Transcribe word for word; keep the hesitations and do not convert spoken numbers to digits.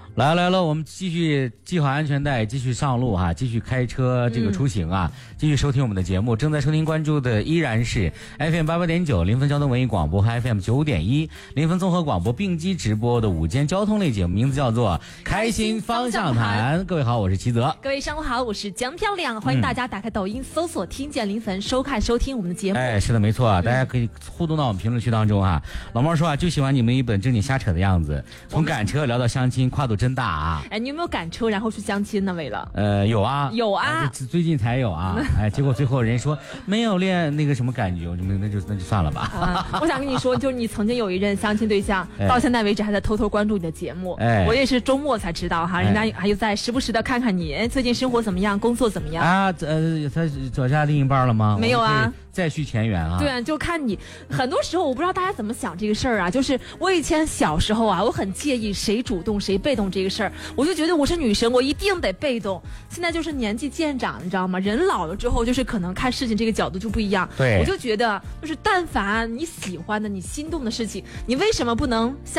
来来了，我们继续系好安全带，继续上路哈，继续开车这个出行啊，嗯、继续收听我们的节目。正在收听关注的依然是 F M 八八点九临汾交通文艺广播和 F M 九点一临汾综合广播并机直播的午间交通类节目，名字叫做《开心方向盘》。各位好，我是齐泽。 各位上午好，我是江漂亮。欢迎大家打开抖音、嗯、搜索“听见临汾”，收看收听我们的节目。 哎，是的，没错啊，大家可以互动到我们评论区当中啊。老猫说啊，就喜欢你们一本正经瞎扯的样子，从赶车聊到相亲，跨度真大啊！ 哎，你有没有赶车然后去相亲呢？为了呃，有啊， 有啊， 啊最近才有啊。哎，结果最后人说没有恋那个什么感觉，我就那就那就算了吧。 啊、我想跟你说，就是你曾经有一任相亲对象，哎、到现在为止还在偷偷关注你的节目。哎，我也是周末才知道哈，人家还有在时不时的看看你，哎，最近生活怎么样，工作怎么样啊？呃，他找下另一半了吗？ 没有啊。 再续前缘啊！ 对啊，就看你。很多时候我不知道大家怎么想这个事儿啊。就是我以前小时候啊，我很介意谁主动谁被动这个事儿，我就觉得我是女神，我一定得被动。现在就是年纪渐长，你知道吗？人老了之后，就是可能看事情这个角度就不一样。 对， 我就觉得，就是但凡你喜欢的、你心动的事情，你为什么不能像